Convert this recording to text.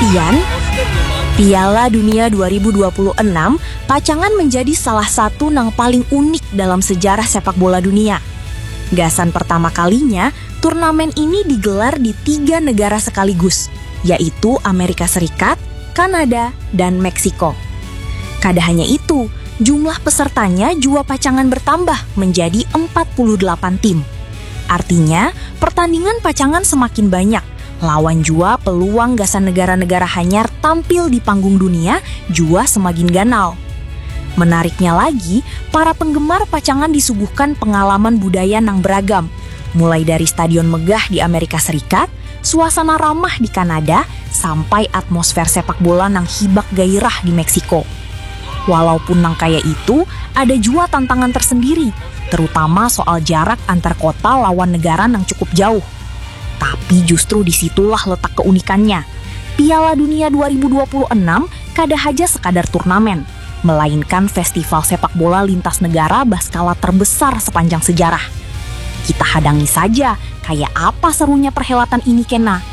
Tian, Piala Dunia 2026 pacangan menjadi salah satu yang paling unik dalam sejarah sepak bola dunia. Gasan pertama kalinya, turnamen ini digelar di 3 negara sekaligus, yaitu Amerika Serikat, Kanada, dan Meksiko. Kada hanya itu, jumlah pesertanya juga pacangan bertambah menjadi 48 tim. Artinya, pertandingan pacangan semakin banyak. Lawan jua peluang gasan negara-negara hanyar tampil di panggung dunia jua semakin ganal. Menariknya lagi, para penggemar pacangan disuguhkan pengalaman budaya yang beragam. Mulai dari stadion megah di Amerika Serikat, suasana ramah di Kanada, sampai atmosfer sepak bola yang hibak gairah di Meksiko. Walaupun nang kaya itu, ada jua tantangan tersendiri, terutama soal jarak antar kota lawan negara yang cukup jauh. Tapi justru disitulah letak keunikannya. Piala Dunia 2026 kada haja sekadar turnamen, melainkan festival sepak bola lintas negara berskala terbesar sepanjang sejarah. Kita hadangi saja kayak apa serunya perhelatan ini kena.